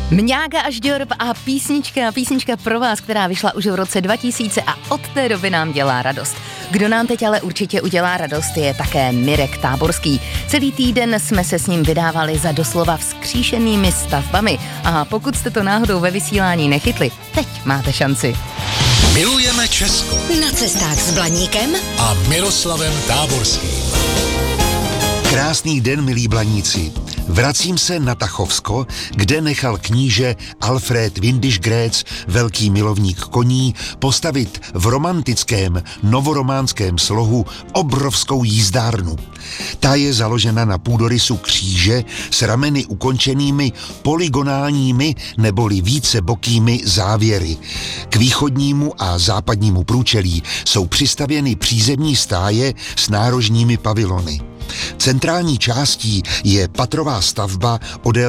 Mňága až Dorb a písnička pro vás, která vyšla už v roce 2000 a od té doby nám dělá radost. Kdo nám teď ale určitě udělá radost, je také Mirek Táborský. Celý týden jsme se s ním vydávali za doslova vzkříšenými stavbami a pokud jste to náhodou ve vysílání nechytli, teď máte šanci. Milujeme Česko. Na cestách s Blaníkem A Miroslavem Táborským. Krásný den, milí blaníci. Vracím se na Tachovsko, kde nechal kníže Alfred Windischgrätz, velký milovník koní, postavit v romantickém novorománském slohu obrovskou jízdárnu. Ta je založena na půdorysu kříže s rameny ukončenými polygonálními neboli vícebokými závěry. K východnímu a západnímu průčelí jsou přistavěny přízemní stáje s nárožními pavilony. Centrální částí je patrová stavba o délce